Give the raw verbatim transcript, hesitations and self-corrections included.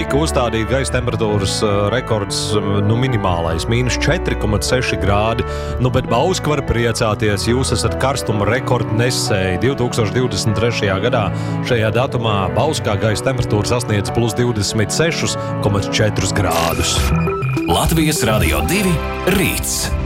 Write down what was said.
tika uzstādīta gaisa temperatūras rekords, nu, minimālais, mīnus četri komats seši grādi. Nu, bet Bauska var priecāties, jūs esat karstuma rekordnesēji. divi tūkstoši divdesmit trešajā gadā šajā datumā Bauskā gaisa temperatūra sasniedz plus divdesmit seši komats četri grādus. Latvijas Radio divi rīts.